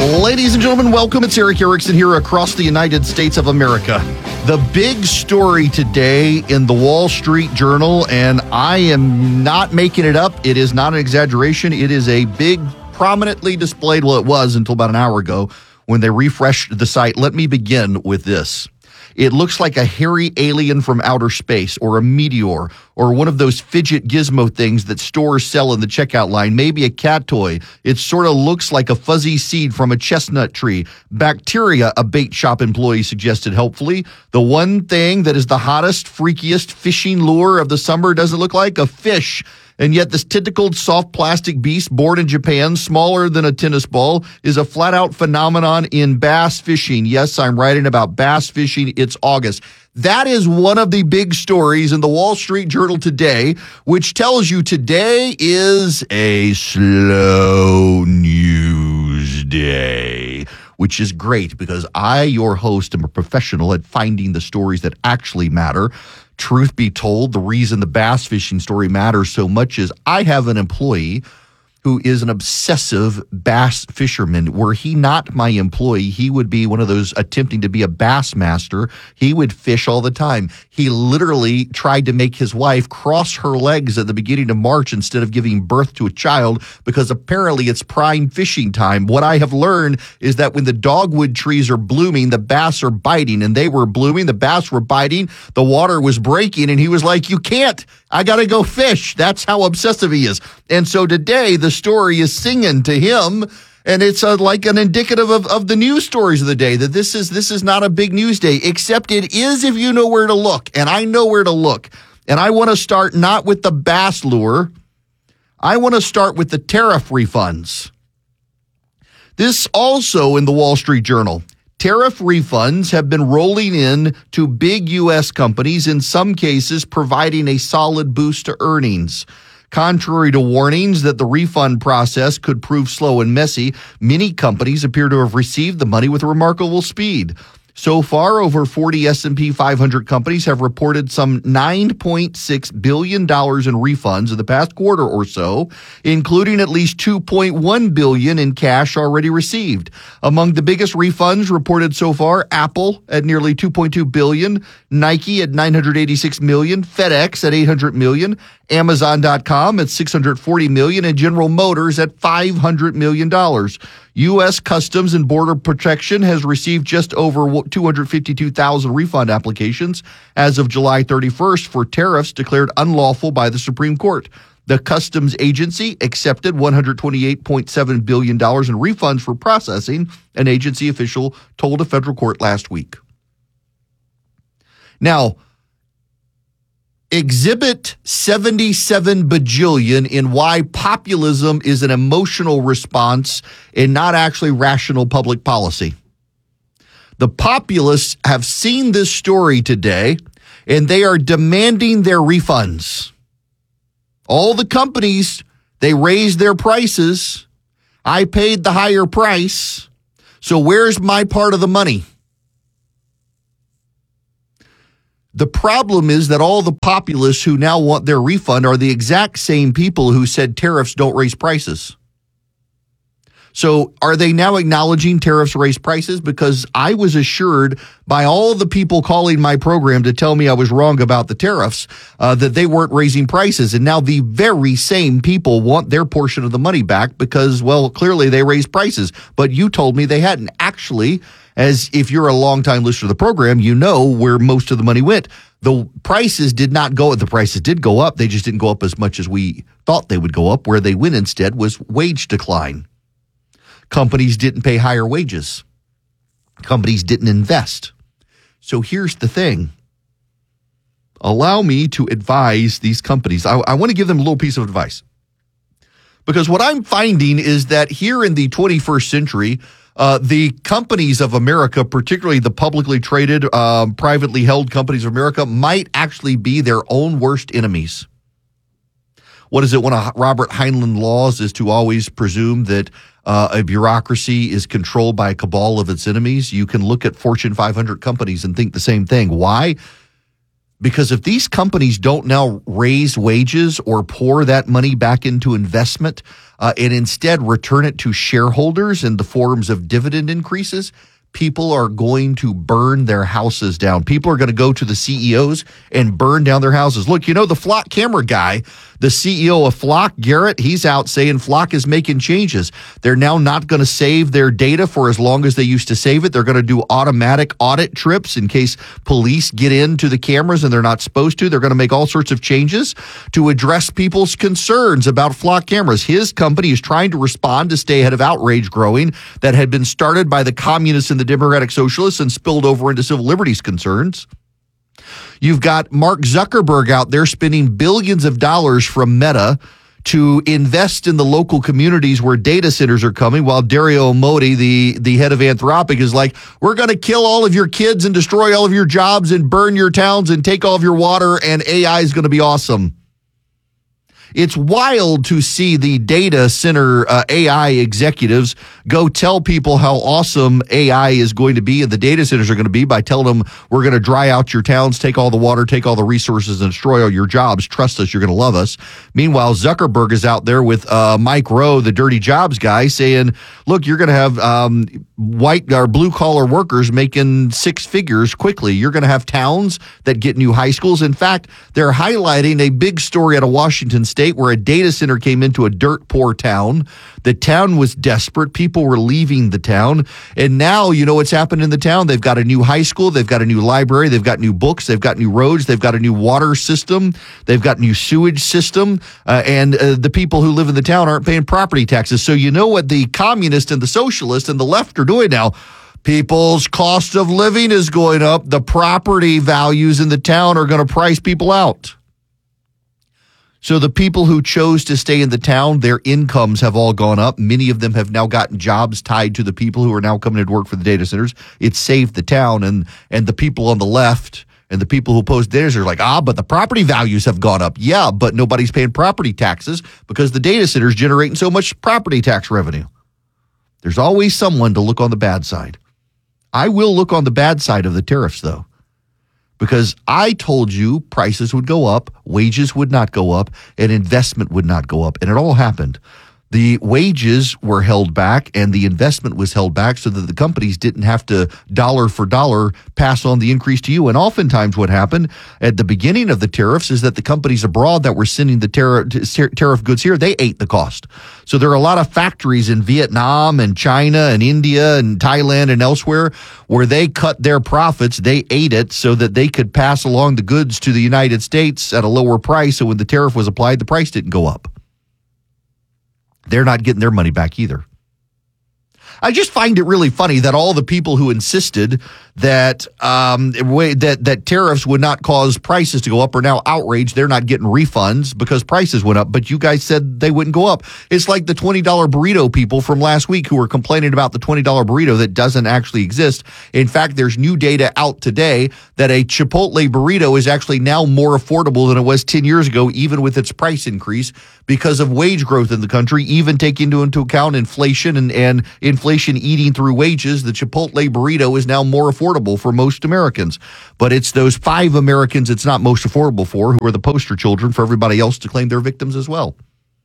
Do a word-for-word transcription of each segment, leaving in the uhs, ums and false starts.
Ladies and gentlemen, welcome. It's Erick Erickson here across the United States of America. The big story today in the Wall Street Journal, and I am not making it up. It is not an exaggeration. It is a big, prominently displayed, well, it was until about an hour ago when they refreshed the site. Let me begin with this. It looks like a hairy alien from outer space, or a meteor, or one of those fidget gizmo things that stores sell in the checkout line, maybe a cat toy. It sort of looks like a fuzzy seed from a chestnut tree. Bacteria, a bait shop employee suggested helpfully. The one thing that is the hottest, freakiest fishing lure of the summer doesn't look like a fish. And yet this tentacled soft plastic beast born in Japan, smaller than a tennis ball, is a flat-out phenomenon in bass fishing. Yes, I'm writing about bass fishing. It's August. That is one of the big stories in the Wall Street Journal today, which tells you today is a slow news day, which is great because I, your host, am a professional at finding the stories that actually matter. Truth be told, the reason the bass fishing story matters so much is I have an employee who is an obsessive bass fisherman. Were he not my employee, he would be one of those attempting to be a bass master. He would fish all the time. He literally tried to make his wife cross her legs at the beginning of March instead of giving birth to a child because apparently it's prime fishing time. What I have learned is that when the dogwood trees are blooming, the bass are biting, and they were blooming, the bass were biting, the water was breaking, and he was like, you can't. I got to go fish. That's how obsessive he is. And so today, the story is singing to him, and it's a, like an indicative of, of the news stories of the day, that this is this is not a big news day, except it is if you know where to look, and I know where to look. And I want to start not with the bass lure. I want to start with the tariff refunds. This also in the Wall Street Journal. Tariff refunds have been rolling in to big U S companies, in some cases providing a solid boost to earnings. Contrary to warnings that the refund process could prove slow and messy, many companies appear to have received the money with remarkable speed. So far, over forty S and P five hundred companies have reported some nine point six billion dollars in refunds in the past quarter or so, including at least two point one billion dollars in cash already received. Among the biggest refunds reported so far, Apple at nearly two point two billion dollars, Nike at nine hundred eighty-six million dollars, FedEx at eight hundred million dollars, Amazon dot com at six hundred forty million dollars, and General Motors at five hundred million dollars. U S Customs and Border Protection has received just over two hundred fifty-two thousand refund applications as of July thirty-first for tariffs declared unlawful by the Supreme Court. The Customs Agency accepted one hundred twenty-eight point seven billion dollars in refunds for processing, an agency official told a federal court last week. Now, Exhibit seventy-seven bajillion in why populism is an emotional response and not actually rational public policy. The populists have seen this story today, and they are demanding their refunds. All the companies, they raised their prices. I paid the higher price. So where's my part of the money? The problem is that all the populists who now want their refund are the exact same people who said tariffs don't raise prices. So are they now acknowledging tariffs raise prices? Because I was assured by all the people calling my program to tell me I was wrong about the tariffs, uh, that they weren't raising prices. And now the very same people want their portion of the money back because, well, clearly they raised prices. But you told me they hadn't. Actually, as if you're a longtime listener to the program, you know where most of the money went. The prices did not go up. The prices did go up. They just didn't go up as much as we thought they would go up. Where they went instead was wage decline. Companies didn't pay higher wages. Companies didn't invest. So here's the thing. Allow me to advise these companies. I, I want to give them a little piece of advice. Because what I'm finding is that here in the twenty-first century, Uh, the companies of America, particularly the publicly traded, um, privately held companies of America, might actually be their own worst enemies. What is it? One of Robert Heinlein laws is to always presume that uh, a bureaucracy is controlled by a cabal of its enemies. You can look at Fortune five hundred companies and think the same thing. Why? Because if these companies don't now raise wages or pour that money back into investment, uh, and instead return it to shareholders in the forms of dividend increases, people are going to burn their houses down. People are going to go to the C E Os and burn down their houses. Look, you know, the Flock camera guy, the C E O of Flock, Garrett, he's out saying Flock is making changes. They're now not going to save their data for as long as they used to save it. They're going to do automatic audit trips in case police get into the cameras and they're not supposed to. They're going to make all sorts of changes to address people's concerns about Flock cameras. His company is trying to respond to stay ahead of outrage growing that had been started by the communists and the Democratic Socialists and spilled over into civil liberties concerns. You've got Mark Zuckerberg out there spending billions of dollars from Meta to invest in the local communities where data centers are coming, while Dario Modi, the, the head of Anthropic, is like, we're going to kill all of your kids and destroy all of your jobs and burn your towns and take all of your water, and A I is going to be awesome. It's wild to see the data center uh, A I executives go tell people how awesome A I is going to be and the data centers are going to be by telling them we're going to dry out your towns, take all the water, take all the resources, and destroy all your jobs. Trust us, you're going to love us. Meanwhile, Zuckerberg is out there with uh, Mike Rowe, the dirty jobs guy, saying, look, you're going to have um, white or blue-collar workers making six figures quickly. You're going to have towns that get new high schools. In fact, they're highlighting a big story out of Washington State where a data center came into a dirt poor town. The town was desperate. People were leaving the town. And now, you know what's happened in the town? They've got a new high school. They've got a new library. They've got new books. They've got new roads. They've got a new water system. They've got new sewage system. Uh, and uh, the people who live in the town aren't paying property taxes. So you know what the communists and the socialists and the left are doing now? People's cost of living is going up. The property values in the town are going to price people out. So the people who chose to stay in the town, their incomes have all gone up. Many of them have now gotten jobs tied to the people who are now coming to work for the data centers. It saved the town, and and the people on the left and the people who oppose data centers are like, ah, but the property values have gone up. Yeah, but nobody's paying property taxes because the data centers generating so much property tax revenue. There's always someone to look on the bad side. I will look on the bad side of the tariffs, though. Because I told you prices would go up, wages would not go up, and investment would not go up. And it all happened. The wages were held back and the investment was held back so that the companies didn't have to dollar for dollar pass on the increase to you. And oftentimes what happened at the beginning of the tariffs is that the companies abroad that were sending the tariff, tariff goods here, they ate the cost. So there are a lot of factories in Vietnam and China and India and Thailand and elsewhere where they cut their profits, they ate it so that they could pass along the goods to the United States at a lower price. So when the tariff was applied, the price didn't go up. They're not getting their money back either. I just find it really funny that all the people who insisted that um, that that tariffs would not cause prices to go up are now outraged. They're not getting refunds because prices went up, but you guys said they wouldn't go up. It's like the twenty dollar burrito people from last week who were complaining about the twenty dollar burrito that doesn't actually exist. In fact, there's new data out today that a Chipotle burrito is actually now more affordable than it was ten years ago, even with its price increase, because of wage growth in the country, even taking into account inflation and, and inflation eating through wages. The Chipotle burrito is now more affordable for most Americans. But it's those five Americans it's not most affordable for who are the poster children for everybody else to claim they're victims as well.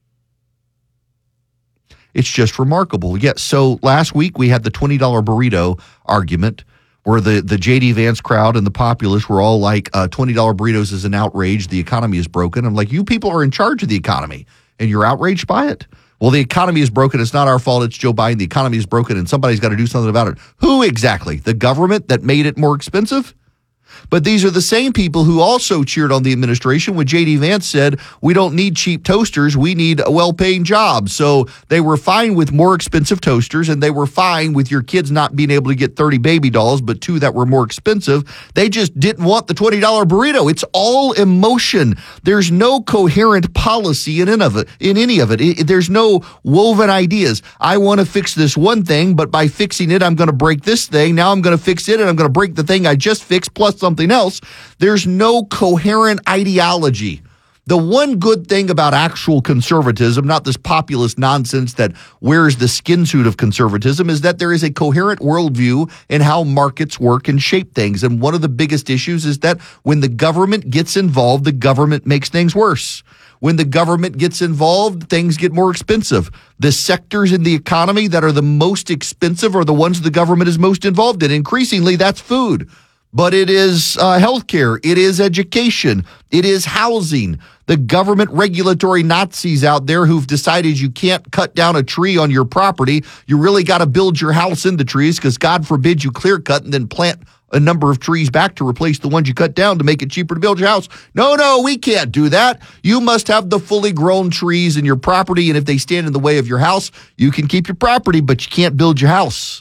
It's just remarkable. Yeah, so last week we had the twenty dollar burrito argument where the, the J D Vance crowd and the populists were all like, uh, twenty dollar burritos is an outrage. The economy is broken. I'm like, you people are in charge of the economy and you're outraged by it? Well, the economy is broken. It's not our fault. It's Joe Biden. The economy is broken and somebody's got to do something about it. Who exactly? The government that made it more expensive? But these are the same people who also cheered on the administration when J D Vance said, we don't need cheap toasters, we need a well-paying job. So they were fine with more expensive toasters, and they were fine with your kids not being able to get thirty baby dolls, but two that were more expensive. They just didn't want the twenty dollar burrito. It's all emotion. There's no coherent policy in any of it. In any of it. it there's no woven ideas. I want to fix this one thing, but by fixing it, I'm going to break this thing. Now I'm going to fix it, and I'm going to break the thing I just fixed plus something else. There's no coherent ideology. The one good thing about actual conservatism, not this populist nonsense that wears the skin suit of conservatism, is that there is a coherent worldview in how markets work and shape things. And one of the biggest issues is that when the government gets involved, the government makes things worse. when the government gets involved, things get more expensive. The sectors in the economy that are the most expensive are the ones the government is most involved in. Increasingly, that's food. But it is uh, healthcare, it is education, it is housing. The government regulatory Nazis out there who've decided you can't cut down a tree on your property. You really got to build your house into trees because God forbid you clear cut and then plant a number of trees back to replace the ones you cut down to make it cheaper to build your house. No, no, we can't do that. You must have the fully grown trees in your property, and if they stand in the way of your house, you can keep your property, but you can't build your house.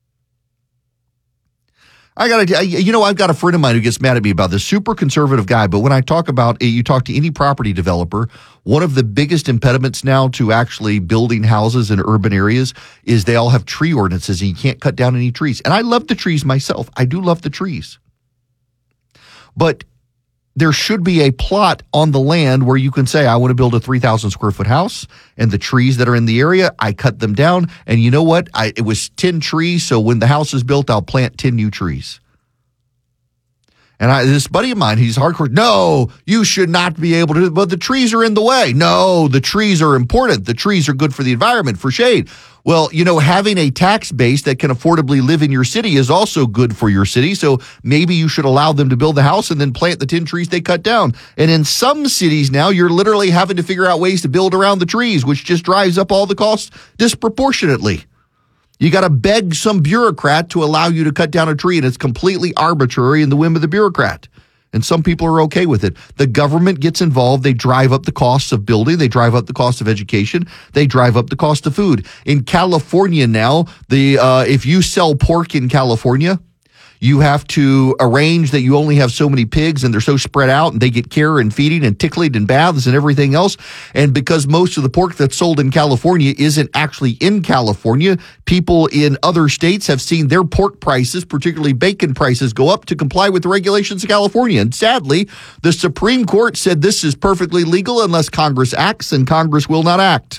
I got to, you know, I've got a friend of mine who gets mad at me about this, super conservative guy. But when I talk about, you talk to any property developer, one of the biggest impediments now to actually building houses in urban areas is they all have tree ordinances and you can't cut down any trees. And I love the trees myself. I do love the trees. But there should be a plot on the land where you can say, I want to build a three thousand square foot house, and the trees that are in the area, I cut them down. And you know what? I, it was ten trees, so when the house is built, I'll plant ten new trees. And I, this buddy of mine, he's hardcore. No, you should not be able to, but the trees are in the way. No, the trees are important. The trees are good for the environment, for shade. Well, you know, having a tax base that can affordably live in your city is also good for your city. So maybe you should allow them to build the house and then plant the ten trees they cut down. And in some cities now, you're literally having to figure out ways to build around the trees, which just drives up all the costs disproportionately. You got to beg some bureaucrat to allow you to cut down a tree, and it's completely arbitrary in the whim of the bureaucrat. And some people are okay with it. The government gets involved. They drive up the costs of building. They drive up the cost of education. They drive up the cost of food. In California now, the uh, if you sell pork in California, you have to arrange that you only have so many pigs and they're so spread out and they get care and feeding and tickling and baths and everything else. And because most of the pork that's sold in California isn't actually in California, people in other states have seen their pork prices, particularly bacon prices, go up to comply with the regulations of California. And sadly, the Supreme Court said this is perfectly legal unless Congress acts, and Congress will not act.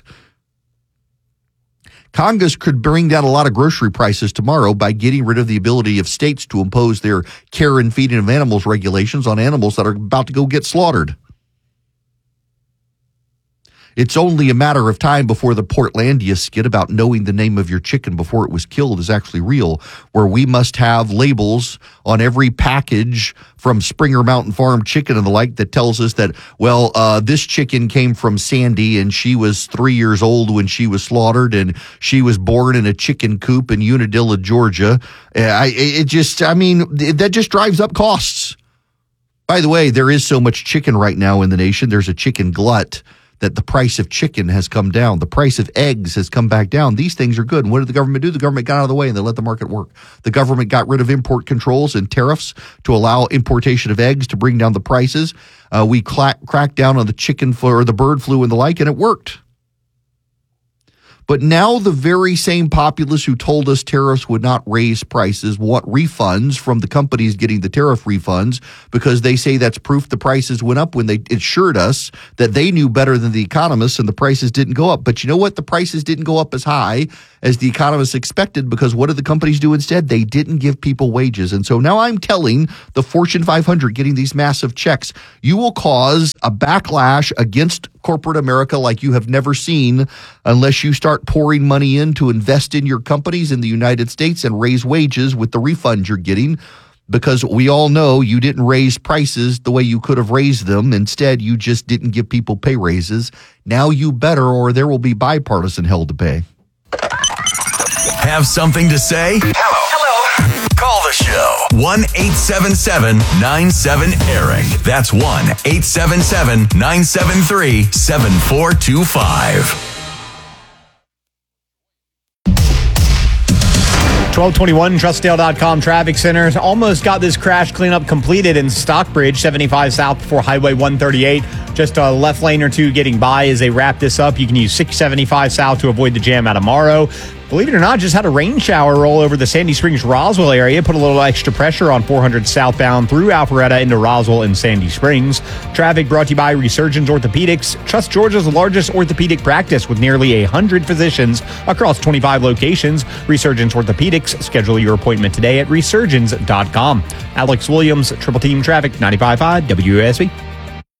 Congress could bring down a lot of grocery prices tomorrow by getting rid of the ability of states to impose their care and feeding of animals regulations on animals that are about to go get slaughtered. It's only a matter of time before the Portlandia skit about knowing the name of your chicken before it was killed is actually real, where we must have labels on every package from Springer Mountain Farm chicken and the like that tells us that, well, uh, this chicken came from Sandy and she was three years old when she was slaughtered and she was born in a chicken coop in Unadilla, Georgia. Uh, I, it just, I mean, that just drives up costs. By the way, there is so much chicken right now in the nation. There's a chicken glut that the price of chicken has come down. The price of eggs has come back down. These things are good. And what did the government do? The government got out of the way and they let the market work. The government got rid of import controls and tariffs to allow importation of eggs to bring down the prices. Uh, we cla- cracked down on the chicken flu or the bird flu and the like, and it worked. But now the very same populace who told us tariffs would not raise prices want refunds from the companies getting the tariff refunds because they say that's proof the prices went up when they assured us that they knew better than the economists and the prices didn't go up. But you know what? The prices didn't go up as high as the economists expected because what did the companies do instead? They didn't give people wages. And so now I'm telling the Fortune five hundred getting these massive checks, you will cause a backlash against corporate America like you have never seen unless you start pouring money in to invest in your companies in the United States and raise wages with the refunds you're getting, because we all know you didn't raise prices the way you could have raised them. Instead, you just didn't give people pay raises. Now you better, or there will be bipartisan hell to pay. Have something to say? Hello. Hello. Call the show. one eight seven seven nine seven Eric. That's one eight seven seven nine seven three seven four two five. twelve twenty-one, Trustdale dot com traffic center. Almost got this crash cleanup completed in Stockbridge, seventy-five south before Highway one thirty-eight. Just a left lane or two getting by as they wrap this up. You can use six seventy-five south to avoid the jam out of Morrow. Believe it or not, just had a rain shower roll over the Sandy Springs Roswell area. Put a little extra pressure on four hundred southbound through Alpharetta into Roswell and Sandy Springs. Traffic brought to you by Resurgence Orthopedics. Trust Georgia's largest orthopedic practice with nearly one hundred physicians across twenty-five locations. Resurgence Orthopedics. Schedule your appointment today at resurgence dot com. Alex Williams, Triple Team Traffic, ninety-five point five W S B.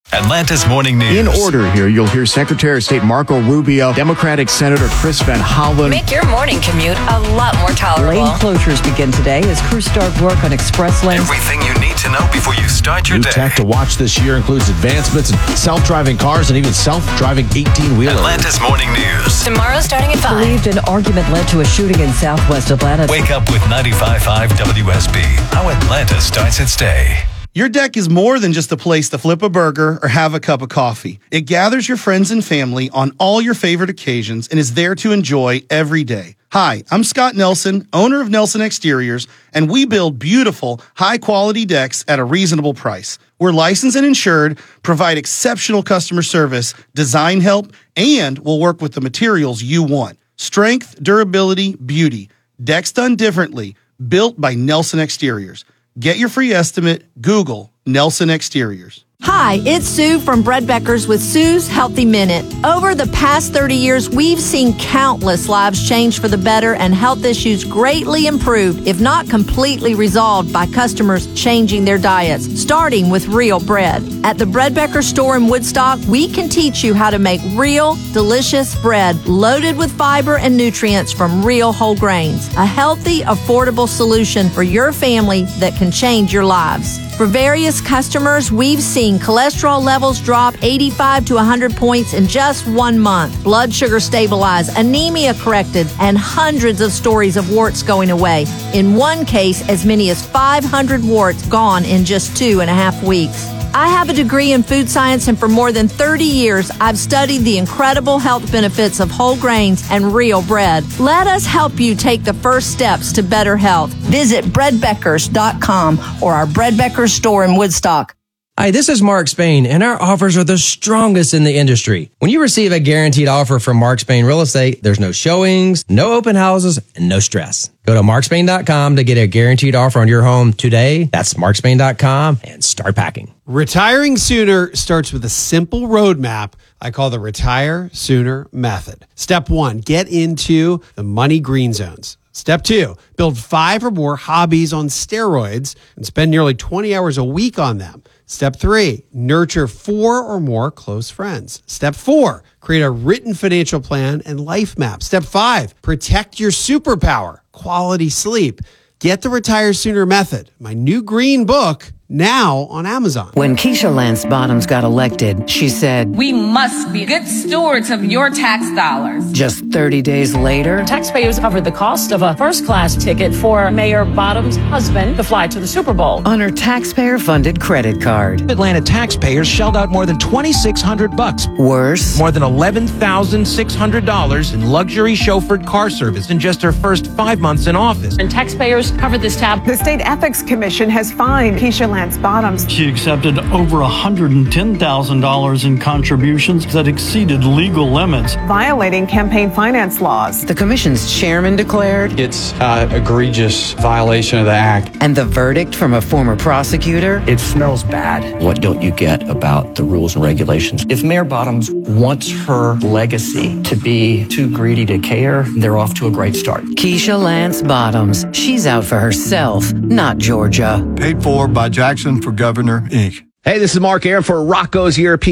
Atlanta's Morning News. In order here, you'll hear Secretary of State Marco Rubio, Democratic Senator Chris Van Hollen. Make your morning commute a lot more tolerable. Lane closures begin today as crews start work on express lanes. Everything you need to know before you start your New day. tech to watch this year includes advancements in self-driving cars and even self-driving eighteen-wheelers. Atlanta's Morning News. Tomorrow starting at five. Believed an argument led to a shooting in southwest Atlanta. Wake up with ninety-five point five W S B. How Atlanta starts its day. Your deck is more than just a place to flip a burger or have a cup of coffee. It gathers your friends and family on all your favorite occasions and is there to enjoy every day. Hi, I'm Scott Nelson, owner of Nelson Exteriors, and we build beautiful, high-quality decks at a reasonable price. We're licensed and insured, provide exceptional customer service, design help, and we'll work with the materials you want. Strength, durability, beauty. Decks done differently. Built by Nelson Exteriors. Get your free estimate. Google Nelson Exteriors. Hi, it's Sue from Bread Beckers with Sue's Healthy Minute. Over the past thirty years, we've seen countless lives change for the better and health issues greatly improved, if not completely resolved, by customers changing their diets, starting with real bread. At the Bread Becker store in Woodstock, we can teach you how to make real, delicious bread loaded with fiber and nutrients from real whole grains. A healthy, affordable solution for your family that can change your lives. For various customers, we've seen cholesterol levels drop eighty-five to one hundred points in just one month, blood sugar stabilized, anemia corrected, and hundreds of stories of warts going away. In one case, as many as five hundred warts gone in just two and a half weeks. I have a degree in food science, and for more than thirty years, I've studied the incredible health benefits of whole grains and real bread. Let us help you take the first steps to better health. Visit bread beckers dot com or our Bread Beckers store in Woodstock. Hi, this is Mark Spain, and our offers are the strongest in the industry. When you receive a guaranteed offer from Mark Spain Real Estate, there's no showings, no open houses, and no stress. Go to mark spain dot com to get a guaranteed offer on your home today. That's mark spain dot com and start packing. Retiring sooner starts with a simple roadmap I call the Retire Sooner Method. Step one, get into the money green zones. Step two, build five or more hobbies on steroids and spend nearly twenty hours a week on them. Step three, nurture four or more close friends. Step four, create a written financial plan and life map. Step five, protect your superpower, quality sleep. Get the Retire Sooner Method, my new green book, now on Amazon. When Keisha Lance Bottoms got elected, she said, "We must be good stewards of your tax dollars." Just thirty days later, taxpayers covered the cost of a first-class ticket for Mayor Bottoms' husband to fly to the Super Bowl on her taxpayer-funded credit card. Atlanta taxpayers shelled out more than twenty-six hundred bucks. Worse, more than eleven thousand six hundred dollars in luxury chauffeured car service in just her first five months in office. And taxpayers covered this tab. The State Ethics Commission has fined Keisha Lance Bottoms. She accepted over one hundred ten thousand dollars in contributions that exceeded legal limits, violating campaign finance laws. The commission's chairman declared it's an egregious violation of the act. And the verdict from a former prosecutor? It smells bad. What don't you get about the rules and regulations? If Mayor Bottoms wants her legacy to be too greedy to care, they're off to a great start. Keisha Lance Bottoms. She's out for herself, not Georgia. Paid for by Jackson for Governor, Incorporated. Hey, this is Mark Aaron for Rocco's European.